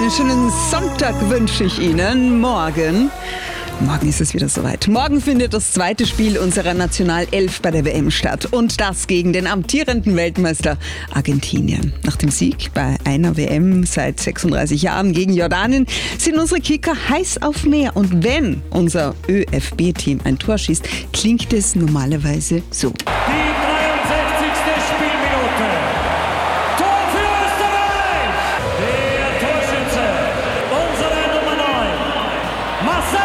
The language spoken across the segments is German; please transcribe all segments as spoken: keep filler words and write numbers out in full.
Einen schönen Sonntag wünsche ich Ihnen. Morgen, morgen ist es wieder soweit. Morgen findet das zweite Spiel unserer Nationalelf bei der W M statt. Und das gegen den amtierenden Weltmeister Argentinien. Nach dem Sieg bei einer W M seit sechsunddreißig Jahren gegen Jordanien sind unsere Kicker heiß auf mehr. Und wenn unser ÖFB-Team ein Tor schießt, klingt es normalerweise so. Die dreiundsechzigste Spielminute. Tor für Österreich! Der Torschütze, unsere Nummer neun, Marcel.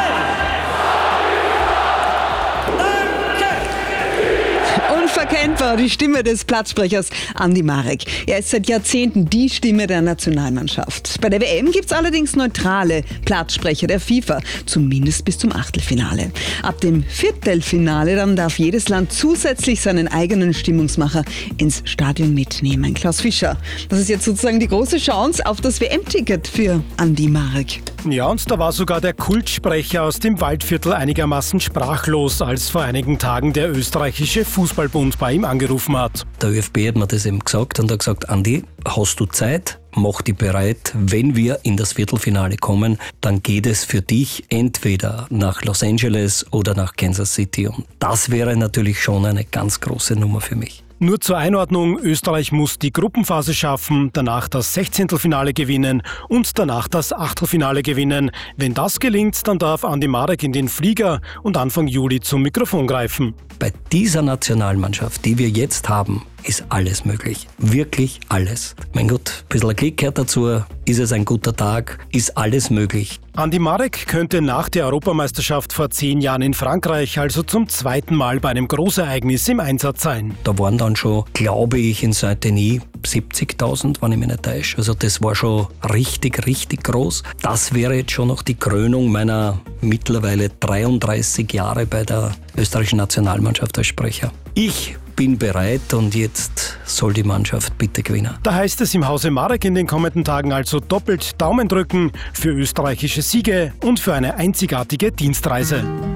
Danke! Unverkennbar die Stimme des Platzsprechers Andi Marek. Er ist seit Jahrzehnten die Stimme der Nationalmannschaft. Bei der W M gibt es allerdings neutrale Platzsprecher der FIFA, zumindest bis zum Achtelfinale. Ab dem Viertelfinale dann darf jedes Land zusätzlich seinen eigenen Stimmungsmacher ins Stadion mitnehmen. Klaus Fischer, das ist jetzt sozusagen die große Chance auf das W M-Ticket für Andi Marek. Ja, und da war sogar der Kultsprecher aus dem Waldviertel einigermaßen sprachlos, als vor einigen Tagen der österreichische Fußballbund bei ihm angerufen hat. Der ÖFB hat mir das eben gesagt und hat gesagt, Andi, hast du Zeit? Mach dich bereit. Wenn wir in das Viertelfinale kommen, dann geht es für dich entweder nach Los Angeles oder nach Kansas City. Und das wäre natürlich schon eine ganz große Nummer für mich. Nur zur Einordnung, Österreich muss die Gruppenphase schaffen, danach das Sechzehntelfinale gewinnen und danach das Achtelfinale gewinnen. Wenn das gelingt, dann darf Andi Marek in den Flieger und Anfang Juli zum Mikrofon greifen. Bei dieser Nationalmannschaft, die wir jetzt haben, ist alles möglich. Wirklich alles. Mein Gott, ein bisschen Glück gehört dazu. Ist es ein guter Tag? Ist alles möglich. Andi Marek könnte nach der Europameisterschaft vor zehn Jahren in Frankreich also zum zweiten Mal bei einem Großereignis im Einsatz sein. Da waren dann schon, glaube ich, in Saint-Denis siebzigtausend, wenn ich mich nicht täusche. Also das war schon richtig, richtig groß. Das wäre jetzt schon noch die Krönung meiner mittlerweile dreiunddreißig Jahre bei der österreichischen Nationalmannschaft als Sprecher. Ich bin bereit und jetzt soll die Mannschaft bitte gewinnen. Da heißt es im Hause Marek in den kommenden Tagen also doppelt Daumen drücken für österreichische Siege und für eine einzigartige Dienstreise.